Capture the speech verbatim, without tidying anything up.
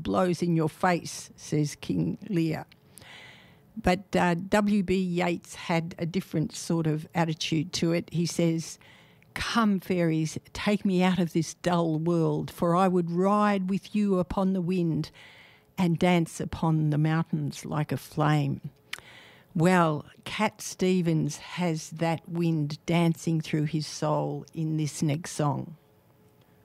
blows in your face, says King Lear. But uh, W B Yeats had a different sort of attitude to it. He says, "Come, fairies, take me out of this dull world, for I would ride with you upon the wind and dance upon the mountains like a flame." Well, Cat Stevens has that wind dancing through his soul in this next song.